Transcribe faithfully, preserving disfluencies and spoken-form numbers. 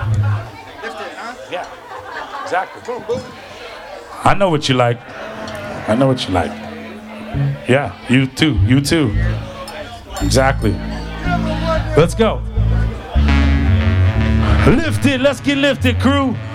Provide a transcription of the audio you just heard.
Yeah, exactly. I know what you like. I know what you like. Yeah, you too. You too. Exactly. Let's go. Lift it. Let's get lifted, crew.